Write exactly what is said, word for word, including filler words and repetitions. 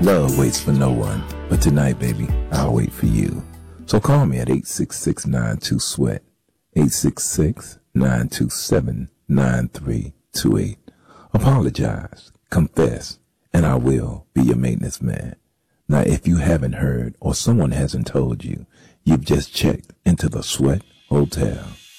Love waits for no one, but tonight, baby, I'll wait for you. So call me at eight six six, nine two, sweat, eight six six, nine two seven, nine three two eight. Apologize, confess, and I will be your maintenance man. Now, if you haven't heard or someone hasn't told you, you've just checked into the Sweat Hotel.